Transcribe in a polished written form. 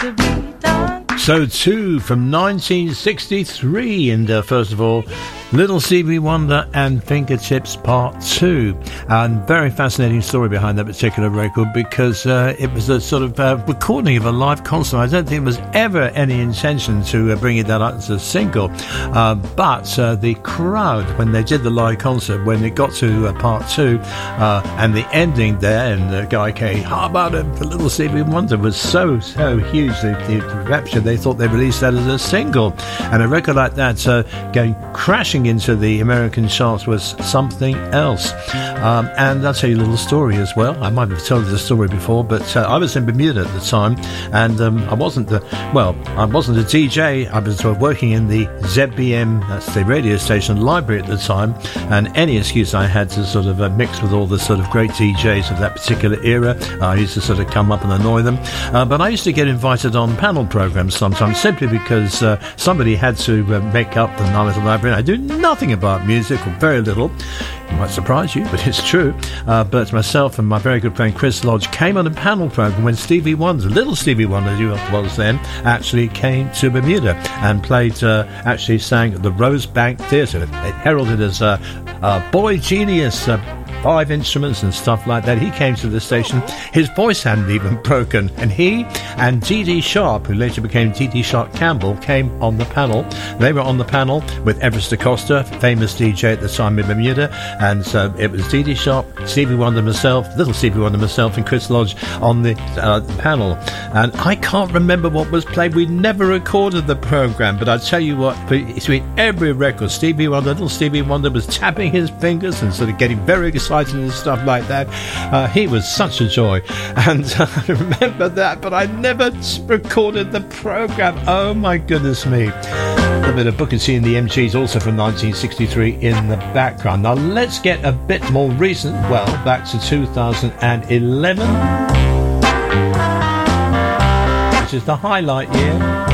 to be done. So too from 1963, and first of all, Little Stevie Wonder and Fingertips Part 2. And very fascinating story behind that particular record, because it was a sort of recording of a live concert. I don't think there was ever any intention to bring it that out as a single, but the crowd, when they did the live concert, when it got to Part 2 and the ending there, and the guy came, how about it for Little Stevie Wonder, was so huge, the rapture, they thought they released that as a single. And a record like that going crashing into the American charts was something else. And I'll tell you a little story as well. I might have told the story before, but I was in Bermuda at the time, and I wasn't a DJ. I was working in the ZBM, that's the radio station library at the time, and any excuse I had to sort of mix with all the sort of great DJs of that particular era, I used to sort of come up and annoy them. But I used to get invited on panel programs sometimes, simply because somebody had to make up the night of the library. I do nothing about music, or very little. It might surprise you, but it's true. But myself and my very good friend Chris Lodge came on a panel program when Stevie Wonder, Little Stevie Wonder as he was then, actually came to Bermuda and played, actually sang at the Rosebank Theatre. It heralded as a boy genius, 5 instruments and stuff like that. He came to the station, his voice hadn't even broken, and he and Dee Dee Sharp, who later became Dee Dee Sharp Campbell, came on the panel. They were on the panel with Everest Acosta, famous DJ at the time in Bermuda, and so it was Dee Dee Sharp, Stevie Wonder myself, Little Stevie Wonder myself, and Chris Lodge on the panel. And I can't remember what was played. We never recorded the program, but I tell you what, between every record, Stevie Wonder, Little Stevie Wonder was tapping his fingers and sort of getting very excited and stuff like that. He was such a joy, and I remember that, but I never recorded the program. Oh my goodness me. A bit of Booker T and the MGs also from 1963 in the background. Now let's get a bit more recent, well, back to 2011, which is the highlight year.